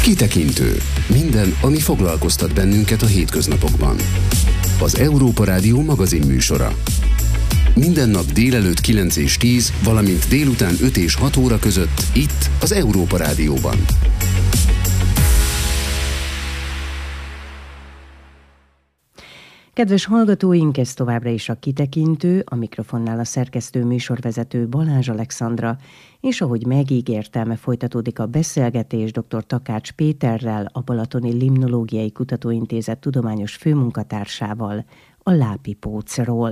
Kitekintő. Minden, ami foglalkoztat bennünket a hétköznapokban. Az Európa Rádió magazinműsora. Minden nap délelőtt 9 és 10, valamint délután 5 és 6 óra között itt az Európa Rádióban. Kedves hallgatóink, ez továbbra is a Kitekintő, a mikrofonnál a szerkesztő műsorvezető Balázs Alexandra, és ahogy megígértem, folytatódik a beszélgetés dr. Takács Péterrel, a Balatoni Limnológiai Kutatóintézet tudományos főmunkatársával, a lápipócról.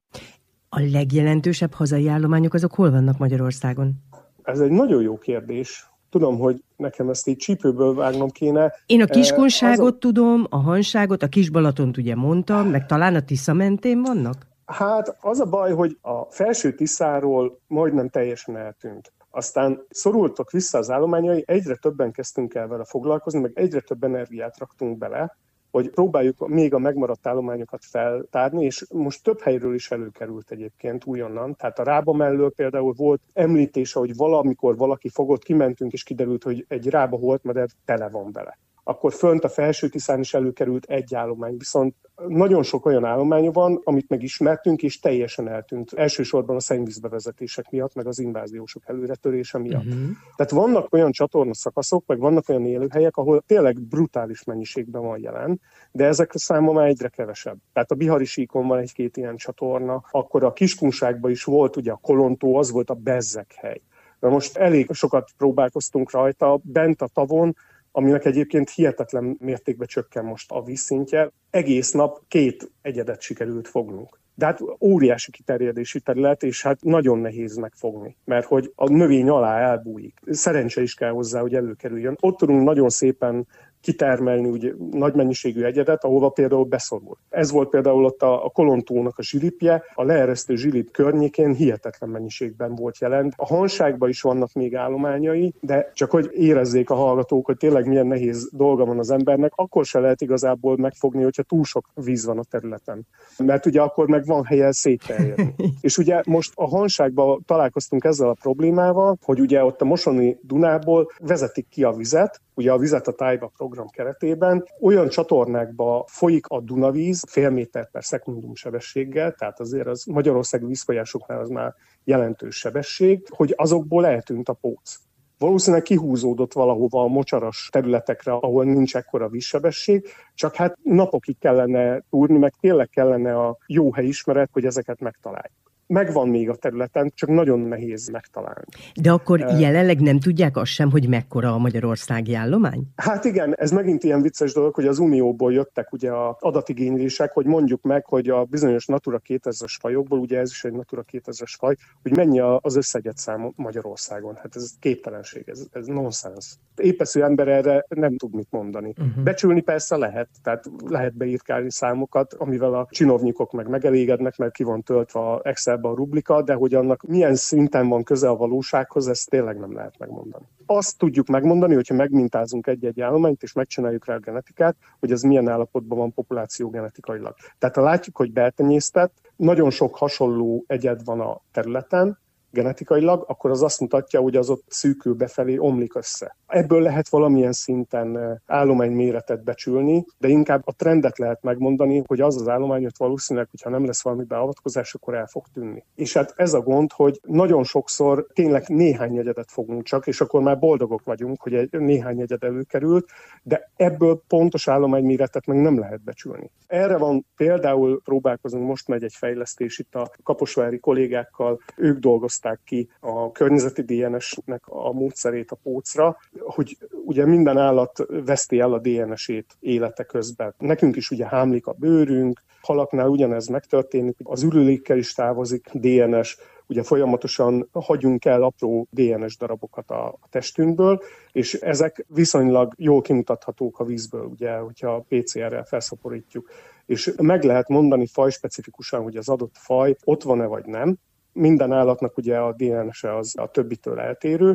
A legjelentősebb hazai állományok azok hol vannak Magyarországon? Ez egy nagyon jó kérdés. Tudom, hogy nekem ezt így csípőből vágnom kéne. Én a Kiskunságot tudom, a Hanságot, a Kis-Balatont ugye mondtam, meg talán a Tisza mentén vannak? Hát az a baj, hogy a felső Tiszáról majdnem teljesen eltűnt. Aztán szorultak vissza az állományai, egyre többen kezdtünk el vele foglalkozni, meg egyre több energiát raktunk bele, hogy próbáljuk még a megmaradt állományokat feltárni, és most több helyről is előkerült egyébként újonnan. Tehát a Rába mellől például volt említése, hogy valamikor valaki fogott, kimentünk, és kiderült, hogy egy Rába holtmeder tele van vele. Akkor fönt a Felső Tiszán is előkerült egy állomány, viszont nagyon sok olyan állománya van, amit megismertünk, és teljesen eltűnt. Elsősorban a szennyvízbevezetések miatt, meg az inváziósok előretörése miatt. Tehát vannak olyan csatornaszakaszok, meg vannak olyan élőhelyek, ahol tényleg brutális mennyiségben van jelen, de ezekre száma már egyre kevesebb. Tehát a Bihari síkon van egy-két ilyen csatorna, akkor a Kiskunságban is volt, ugye a Kolontó, az volt a bezzekhely. De most elég sokat próbálkoztunk rajta, bent a tavon, aminek egyébként hihetetlen mértékben csökken most a vízszintje. Egész nap 2 egyedet sikerült fognunk. De hát óriási kiterjedési terület, és hát nagyon nehéz megfogni, mert hogy a növény alá elbújik. Szerencse is kell hozzá, hogy előkerüljön. Ott tudunk nagyon szépen kitermelni ugye, nagy mennyiségű egyedet, ahova például beszorul. Ez volt például ott a Kolontónak a zsilipje, a leeresztő zsilip környékén hihetetlen mennyiségben volt jelen. A Hanságban is vannak még állományai, de csak hogy érezzék a hallgatók, hogy tényleg milyen nehéz dolga van az embernek, akkor se lehet igazából megfogni, hogyha túl sok víz van a területen. Mert ugye akkor meg van helye szétterjedni. És ugye most a Hanságban találkoztunk ezzel a problémával, hogy ugye ott a Mosoni Dunából vezetik ki a vizet, ugye a Vizet a Tájba program keretében olyan csatornákba folyik a Dunavíz fél méter per szekundum sebességgel, tehát azért az magyarországi vízfolyásoknál az már jelentős sebesség, hogy azokból eltűnt a póc. Valószínűleg kihúzódott valahova a mocsaras területekre, ahol nincs ekkora vízsebesség, csak hát napokig kellene túrni, meg tényleg kellene a jó helyismeret, hogy ezeket megtaláljuk. Megvan még a területen, csak nagyon nehéz megtalálni. De akkor jelenleg nem tudják azt sem, hogy mekkora a magyarországi állomány? Hát igen, ez megint ilyen vicces dolog, hogy az Unióból jöttek ugye az adatigénylések, hogy mondjuk meg, hogy a bizonyos Natura 2000-es fajokból, ugye ez is egy Natura 2000-es faj, hogy mennyi az összegyedszám Magyarországon. Hát ez képtelenség, ez nonsens. Épeszű ember erre nem tud mit mondani. Becsülni persze lehet, tehát lehet beírkálni számokat, amivel a csinovnyikok meg megelégednek, mert ki van töltve a Excelbe a rubrika, de hogy annak milyen szinten van köze a valósághoz, ezt tényleg nem lehet megmondani. Azt tudjuk megmondani, hogyha megmintázunk egy-egy állományt, és megcsináljuk rá a genetikát, hogy ez milyen állapotban van populáció genetikailag. Tehát ha látjuk, hogy beltenyésztett, nagyon sok hasonló egyed van a területen, genetikailag, akkor az azt mutatja, hogy az ott szűkül befelé, omlik össze. Ebből lehet valamilyen szinten állományméretet becsülni, de inkább a trendet lehet megmondani, hogy az állományot valószínűleg, hogyha nem lesz valami beavatkozás, akkor el fog tűnni. És hát ez a gond, hogy nagyon sokszor tényleg néhány egyedet fogunk csak, és akkor már boldogok vagyunk, hogy egy néhány egyed előkerült, de ebből pontos állományméretet meg nem lehet becsülni. Erre van például próbálkozunk, most megy egy fejlesztés itt a kaposvári kollégákkal, ők dolgoztak ki a környezeti DNS-nek a módszerét a pócra, hogy ugye minden állat veszti el a DNS-ét élete közben. Nekünk is ugye hámlik a bőrünk, halaknál ugyanez megtörténik, az ürülékkel is távozik DNS, ugye folyamatosan hagyunk el apró DNS darabokat a testünkből, és ezek viszonylag jól kimutathatók a vízből, ugye, hogyha PCR-rel felszaporítjuk. És meg lehet mondani fajspecifikusan, hogy az adott faj ott van-e vagy nem. Minden állatnak ugye a DNS-e az a többitől eltérő,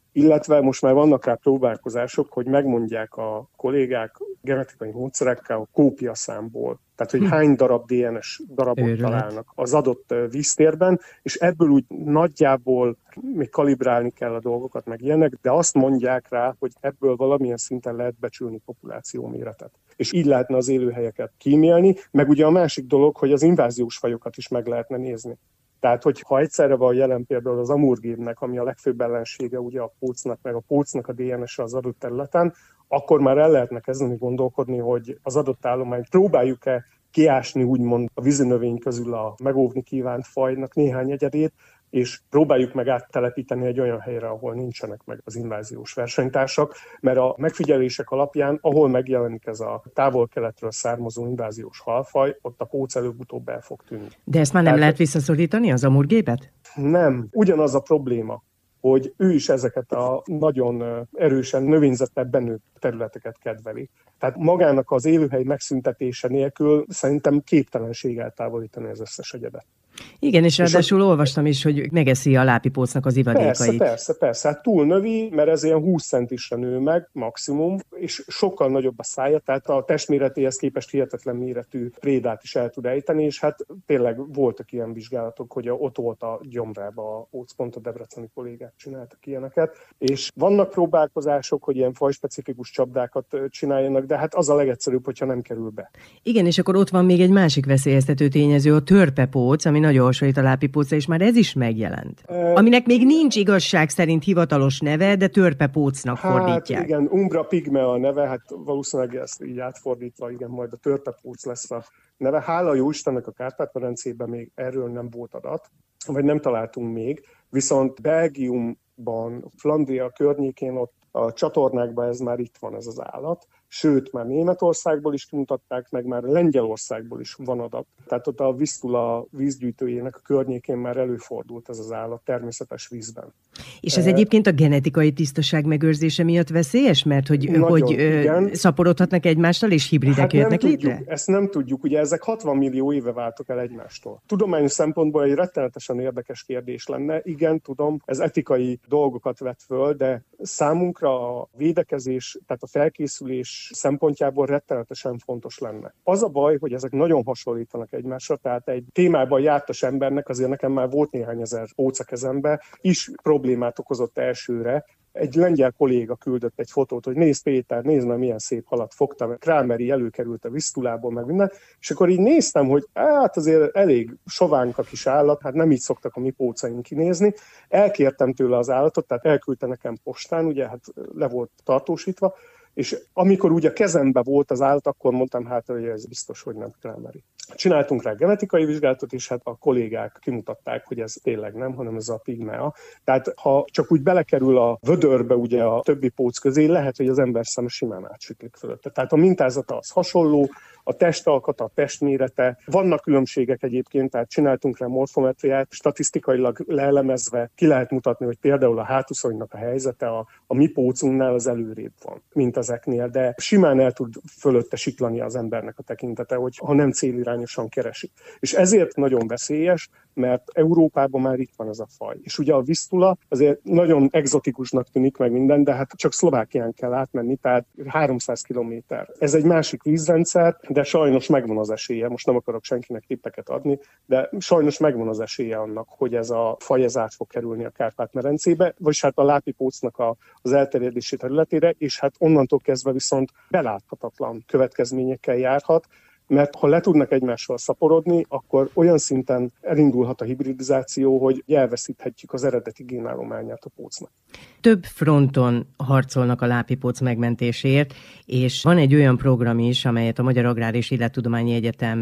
illetve most már vannak rá próbálkozások, hogy megmondják a kollégák genetikai módszerekkel a kópiaszámból. Tehát, hogy hány darab DNS darabot találnak az adott víztérben, és ebből úgy nagyjából még kalibrálni kell a dolgokat, meg ilyenek, de azt mondják rá, hogy ebből valamilyen szinten lehet becsülni populációméretet. És így lehetne az élőhelyeket kímélni, meg ugye a másik dolog, hogy az inváziós fajokat is meg lehetne nézni. Tehát, hogy ha egyszerre van jelen például az amurgébnek, ami a legfőbb ellensége ugye a pócnak, meg a pócnak a DNS-e az adott területen, akkor már el lehetne kezdeni gondolkodni, hogy az adott állományt próbáljuk-e kiásni úgymond a vízinövény közül a megóvni kívánt fajnak néhány egyedét, és próbáljuk meg áttelepíteni egy olyan helyre, ahol nincsenek meg az inváziós versenytársak, mert a megfigyelések alapján, ahol megjelenik ez a távol-keletről származó inváziós halfaj, ott a póc előbb-utóbb el fog tűnni. De ezt már nem lehet visszaszorítani, az amurgébet? Nem. Ugyanaz a probléma, hogy ő is ezeket a nagyon erősen növényzetben nőtt területeket kedveli. Tehát magának az élőhely megszüntetése nélkül szerintem képtelenség eltávolítani az összes egyedet. Igen, és ráadásul olvastam is, hogy megeszi a lápipócnak az ivadékait. Persze. Hát túlnövi, mert ez ilyen 20 centisre nő meg maximum, és sokkal nagyobb a szája, tehát a testméretéhez képest hihetetlen méretű prédát is el tud ejteni, és hát tényleg voltak ilyen vizsgálatok, hogy ott volt a gyomrába a póc, pont a debreceni kollégák csináltak ilyeneket, és vannak próbálkozások, hogy ilyen fajspecifikus csapdákat csináljanak, de hát az a legegyszerűbb, hogyha nem kerül be. Igen, és akkor ott van még egy másik veszélyeztető tényező, a törpepóc, ami nagyon hasonlít a lápipócra, és már ez is megjelent. Aminek még nincs igazság szerint hivatalos neve, de törpepócnak fordítják. Igen, Umbra pigmea a neve, hát valószínűleg ezt így átfordítva, igen, majd a törpepóc lesz a neve. Hála jó Istennek a Kárpát-medencében még erről nem volt adat, vagy nem találtunk még, viszont Belgiumban, Flandria környékén ott a csatornákban ez már itt van ez az állat, sőt, már Németországból is kimutatták, meg már Lengyelországból is van adat. Tehát ott a Visztula vízgyűjtőjének a környékén már előfordult ez az állat természetes vízben. És ez egyébként a genetikai tisztaság megőrzése miatt veszélyes? Mert hogy szaporodhatnak egymástól, és hibridek jöhetnek létre? Ezt nem tudjuk. Ugye ezek 60 millió éve váltak el egymástól. Tudományos szempontból egy rettenetesen érdekes kérdés lenne. Igen, tudom, ez etikai dolgokat vet föl, de számunkra a védekezés, tehát a felkészülés szempontjából rettenetesen fontos lenne. Az a baj, hogy ezek nagyon hasonlítanak egymásra, tehát egy témában jártas embernek, azért nekem már volt néhány ezer póc a kezembe, is problémát okozott elsőre. Egy lengyel kolléga küldött egy fotót, hogy nézd Péter, nézd már milyen szép halat fogtam, Krámeri előkerült a Visztulából, meg minden, és akkor így néztem, hogy hát azért elég sovánk a kis állat, hát nem így szoktak a mi pócaink kinézni. Elkértem tőle az állatot, tehát elküldte nekem postán, ugye hát le volt tartósítva, és amikor ugye a kezembe volt az állat, akkor mondtam hát, hogy ez biztos, hogy nem Krámeri. Csináltunk rá genetikai vizsgálatot, és hát a kollégák kimutatták, hogy ez tényleg nem, hanem ez a pigmea. Tehát ha csak úgy belekerül a vödörbe ugye a többi póc közé, lehet, hogy az ember szeme simán átsiklik fölötte. Tehát a mintázata az hasonló, a testalkata, a testmérete. Vannak különbségek egyébként, tehát csináltunk rá morfometriát, statisztikailag leelemezve ki lehet mutatni, hogy például a hátúszonynak a helyzete a mi pócunknál az előrébb van, mint ezeknél, de simán el tud fölötte siklani az embernek a tekintete, hogy ha nem célirányosan keresi. És ezért nagyon veszélyes, mert Európában már itt van ez a faj. És ugye a Visztula azért nagyon egzotikusnak tűnik meg minden, de hát csak Szlovákián kell átmenni, tehát 300 kilométer. Ez egy másik vízrendszer, de sajnos megvan az esélye, most nem akarok senkinek tippeket adni, de sajnos megvan az esélye annak, hogy ez a faj át fog kerülni a Kárpát-medencébe, vagyis hát a lápipócnak az elterjedési területére, és hát onnantól kezdve viszont beláthatatlan következményekkel járhat, mert ha le tudnak egymással szaporodni, akkor olyan szinten elindulhat a hibridizáció, hogy elveszíthetjük az eredeti génállományát a pócnak. Több fronton harcolnak a lápipóc megmentéséért, és van egy olyan program is, amelyet a Magyar Agrár és Élettudományi Egyetem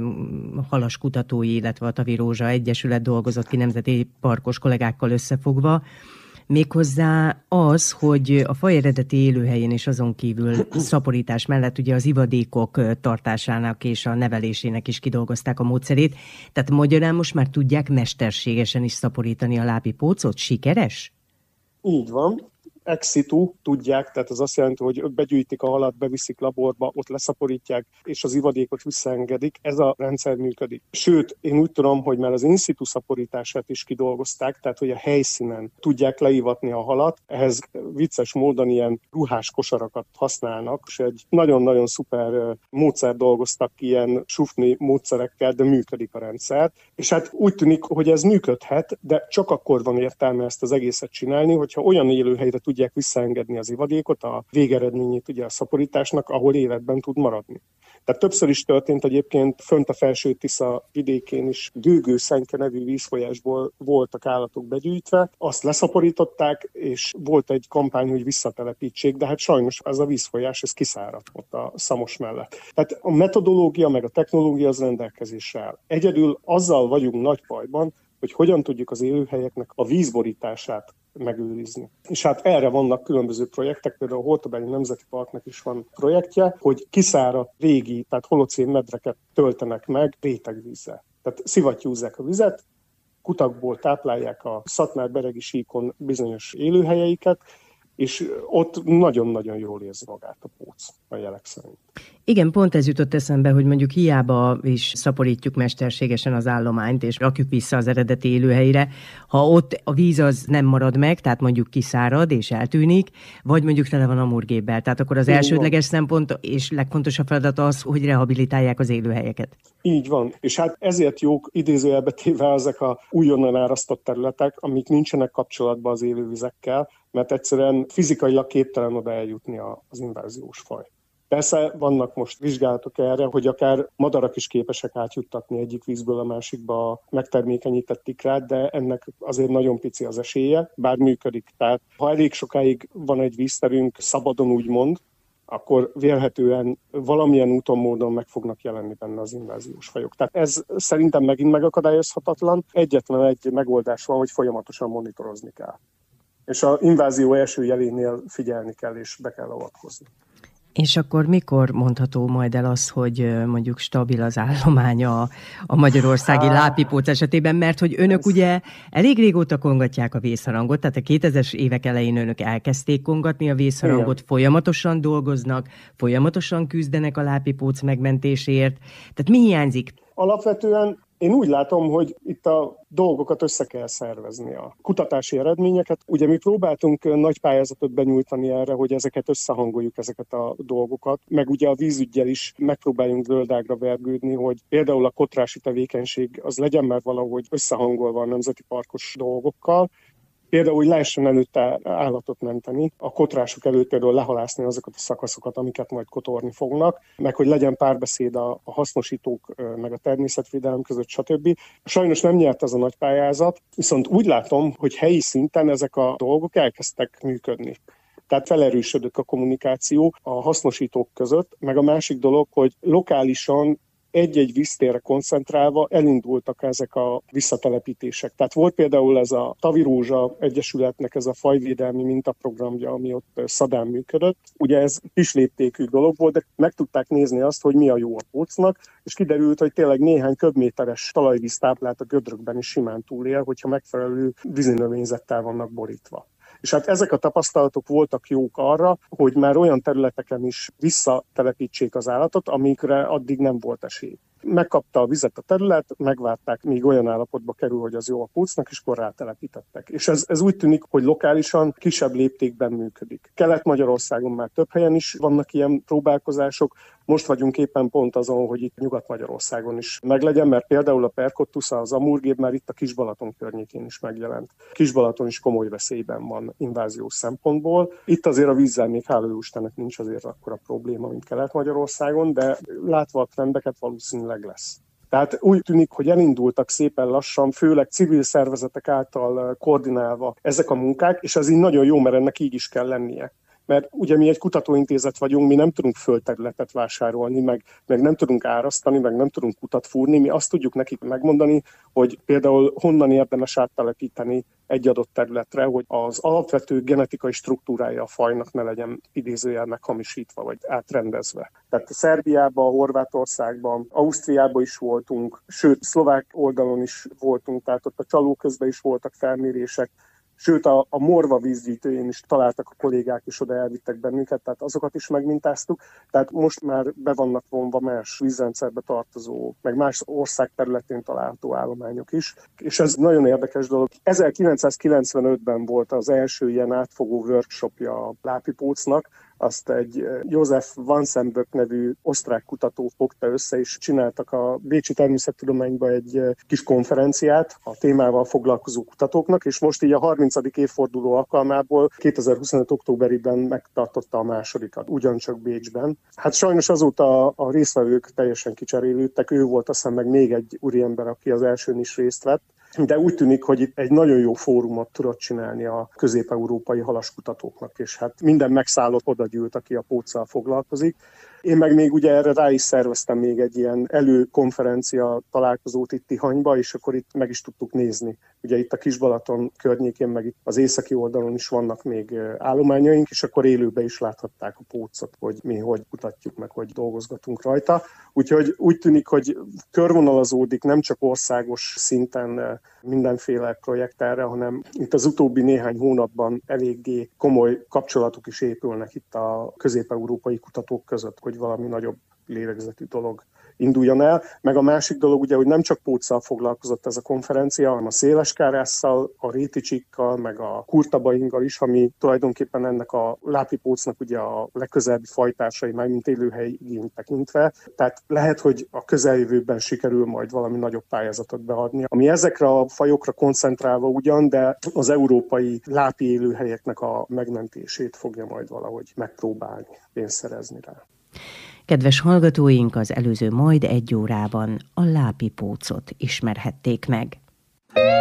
halaskutatói, illetve a Tavi Rózsa Egyesület dolgozott ki nemzeti parkos kollégákkal összefogva, méghozzá az, hogy a faj eredeti élőhelyén és azon kívül szaporítás mellett ugye az ivadékok tartásának és a nevelésének is kidolgozták a módszerét. Tehát magyarán most már tudják mesterségesen is szaporítani a lápipócot? Sikeres? Így van. ex situ tudják, tehát az azt jelenti, hogy begyűjtik a halat, beviszik laborba, ott leszaporítják, és az ivadékot visszaengedik. Ez a rendszer működik. Sőt, én úgy tudom, hogy már az in situ szaporítását is kidolgozták, tehát hogy a helyszínen tudják leivatni a halat. Ehhez vicces módon ilyen ruhás kosarakat használnak, és egy nagyon-nagyon szuper módszer dolgoztak ilyen sufni módszerekkel, de működik a rendszer. És hát úgy tűnik, hogy ez működhet, de csak akkor van értelme ezt az egészet csinálni, hogyha olyan élőhelyre tudják visszaengedni az ivadékot, a végeredményét ugye a szaporításnak, ahol életben tud maradni. Tehát többször is történt egyébként fönt a Felső-Tisza vidékén is Dőgő-Szenke nevű vízfolyásból voltak állatok begyűjtve, azt leszaporították, és volt egy kampány, hogy visszatelepítsék, de hát sajnos ez a vízfolyás, ez kiszáradt ott a Szamos mellett. Tehát a metodológia meg a technológia az rendelkezésre áll. Egyedül azzal vagyunk nagy bajban, hogy hogyan tudjuk az élőhelyeknek a vízborítását megőrizni. És hát erre vannak különböző projektek, például a Hortobágyi Nemzeti Parknak is van projektje, hogy kiszáradt régi, tehát holocén medreket töltenek meg rétegvízzel. Tehát szivattyúzzák a vizet, kutakból táplálják a Szatmár-beregi síkon bizonyos élőhelyeiket, és ott nagyon-nagyon jól érzi magát a póc a jelek szerint. Igen, pont ez jutott eszembe, hogy mondjuk hiába is szaporítjuk mesterségesen az állományt, és rakjuk vissza az eredeti élőhelyre, ha ott a víz az nem marad meg, tehát mondjuk kiszárad és eltűnik, vagy mondjuk tele van amurgébbel. Tehát akkor az elsődleges szempont és legfontosabb feladat az, hogy rehabilitálják az élőhelyeket. Így van, és hát ezért jók idézőjelbe téve ezek a újonnan árasztott területek, amik nincsenek kapcsolatban az élővizekkel, mert egyszerűen fizikailag képtelen oda eljutni az inváziós faj. Persze vannak most vizsgálatok erre, hogy akár madarak is képesek átjuttatni egyik vízből a másikba a megtermékenyített ikrát, de ennek azért nagyon pici az esélye, bár működik. Tehát ha elég sokáig van egy vízterünk szabadon úgymond, akkor vélhetően valamilyen úton, módon meg fognak jelenni benne az inváziós fajok. Tehát ez szerintem megint megakadályozhatatlan. Egyetlen egy megoldás van, hogy folyamatosan monitorozni kell. És az invázió első jelénél figyelni kell, és be kell avatkozni. És akkor mikor mondható majd el az, hogy mondjuk stabil az állománya a magyarországi lápipóc esetében, mert hogy önök ugye elég régóta kongatják a vészharangot, tehát a 2000-es évek elején önök elkezdték kongatni a vészharangot, igen. Folyamatosan dolgoznak, folyamatosan küzdenek a lápipóc megmentéséért. Tehát mi hiányzik? Alapvetően én úgy látom, hogy itt a dolgokat össze kell szervezni, a kutatási eredményeket. Ugye mi próbáltunk nagy pályázatot benyújtani erre, hogy ezeket összehangoljuk, ezeket a dolgokat, meg ugye a vízüggyel is megpróbáljunk zöldágra vergődni, hogy például a kotrási tevékenység az legyen már valahogy összehangolva a nemzeti parkos dolgokkal, például, hogy lehessen előtte állatot menteni, a kotrások előtt például lehalászni azokat a szakaszokat, amiket majd kotorni fognak, meg hogy legyen párbeszéd a hasznosítók, meg a természetvédelem között, stb. Sajnos nem nyert ez a nagy pályázat, viszont úgy látom, hogy helyi szinten ezek a dolgok elkezdtek működni. Tehát felerősödött a kommunikáció a hasznosítók között, meg a másik dolog, hogy lokálisan egy-egy víztérre koncentrálva elindultak ezek a visszatelepítések. Tehát volt például ez a Tavirózsa Egyesületnek ez a fajvédelmi mintaprogramja, ami ott Szadán működött. Ugye ez kisléptékű dolog volt, de meg tudták nézni azt, hogy mi a jó a pócnak, és kiderült, hogy tényleg néhány köbméteres talajvíztáblát a gödrökben is simán túlél, hogyha megfelelő vízinövényzettel vannak borítva. És hát ezek a tapasztalatok voltak jók arra, hogy már olyan területeken is visszatelepítsék az állatot, amikre addig nem volt esély. Megkapta a vizet a terület, megvárták, míg olyan állapotba kerül, hogy az jó a pócnak, és akkor rátelepítettek. És ez úgy tűnik, hogy lokálisan kisebb léptékben működik. Kelet-Magyarországon már több helyen is vannak ilyen próbálkozások. Most vagyunk éppen pont azon, hogy itt Nyugat-Magyarországon is meglegyen, mert például a Perkottusza, az amurgéb már itt a Kis-Balaton környékén is megjelent. Kis-Balaton is komoly veszélyben van inváziós szempontból. Itt azért a vízzel még hála jó Istennek nincs azért akkora probléma, mint Kelet-Magyarországon, de látva a trendeket valószínűleg lesz. Tehát úgy tűnik, hogy elindultak szépen lassan, főleg civil szervezetek által koordinálva ezek a munkák, és ez így nagyon jó, mert ennek így is kell lennie. Mert ugye mi egy kutatóintézet vagyunk, mi nem tudunk földterületet vásárolni, meg nem tudunk árasztani, meg nem tudunk kutat fúrni, mi azt tudjuk nekik megmondani, hogy például honnan érdemes áttelepíteni egy adott területre, hogy az alapvető genetikai struktúrája a fajnak ne legyen idézőjel meghamisítva, vagy átrendezve. Tehát a Szerbiában, Horvátországban, Ausztriában is voltunk, sőt, szlovák oldalon is voltunk, tehát ott a Csaló közben is voltak felmérések, Sőt, a morva vízgyűjtőjén is találtak a kollégák, és oda elvittek bennünket, tehát azokat is megmintáztuk. Tehát most már be vannak vonva más vízrendszerbe tartozó, meg más ország területén található állományok is. És ez nagyon érdekes dolog. 1995-ben volt az első ilyen átfogó workshopja a lápipócnak, azt egy József Vansenböck nevű osztrák kutató fogta össze, és csináltak a Bécsi Természettudományban egy kis konferenciát a témával foglalkozó kutatóknak, és most így a 30. évforduló alkalmából 2025. októberében megtartotta a másodikat, ugyancsak Bécsben. Hát sajnos azóta a résztvevők teljesen kicserélődtek, ő volt aztán meg még egy úriember, aki az elsőn is részt vett. De úgy tűnik, hogy itt egy nagyon jó fórumot tudott csinálni a közép-európai halaskutatóknak, és hát minden megszállott oda gyűlt, aki a póccal foglalkozik. Én meg még ugye erre rá is szerveztem még egy ilyen előkonferencia találkozót itt Tihanyba, és akkor itt meg is tudtuk nézni. Ugye itt a Kis-Balaton környékén, meg itt az északi oldalon is vannak még állományaink, és akkor élőben is láthatták a pócot, hogy mi hogy kutatjuk meg, hogy dolgozgatunk rajta. Úgyhogy úgy tűnik, hogy körvonalazódik nem csak országos szinten mindenféle projekt erre, hanem itt az utóbbi néhány hónapban eléggé komoly kapcsolatok is épülnek itt a közép-európai kutatók között, hogy valami nagyobb lélegzetű dolog induljon el. Meg a másik dolog ugye, hogy nem csak póccal foglalkozott ez a konferencia, hanem a széleskárásszal, a réticsikkal, meg a kurtabainggal is, ami tulajdonképpen ennek a lápipócnak ugye a legközelebbi fajtásai, meg mint élőhely igényt tekintve. Tehát lehet, hogy a közeljövőben sikerül majd valami nagyobb pályázatot beadni, ami ezekre a fajokra koncentrálva ugyan, de az európai lápi élőhelyeknek a megmentését fogja majd valahogy megpróbálni, pénzt szerezni rá. Kedves hallgatóink, az előző majd 1 órában a lápipócot ismerhették meg.